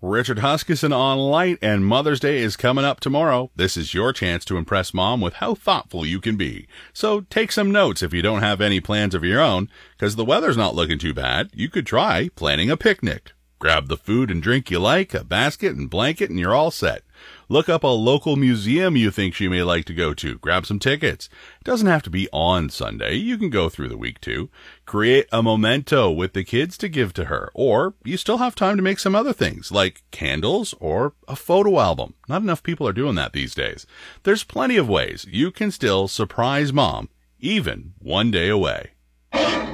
Richard Huskisson on Light, and Mother's Day is coming up tomorrow. This is your chance to impress Mom with how thoughtful you can be. So take some notes if you don't have any plans of your own, because the weather's not looking too bad. You could try planning a picnic. Grab the food and drink you like, a basket and blanket, and you're all set. Look up a local museum you think she may like to go to. Grab some tickets. It doesn't have to be on Sunday. You can go through the week too. Create a memento with the kids to give to her. Or you still have time to make some other things, like candles or a photo album. Not enough people are doing that these days. There's plenty of ways you can still surprise Mom, even one day away.